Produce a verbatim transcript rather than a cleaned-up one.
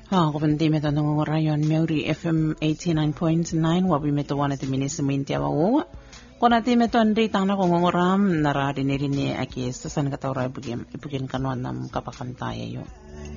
Ha, ko pandi meto nung rayon Mauri F M eighty-nine point nine wabi meto wana ti minis minti awa. Kona ti meto andri tang na ko ngoram naradi ni rini aki sasan kataw ra ibugin ibugin kanwan nam kapakantaya yo.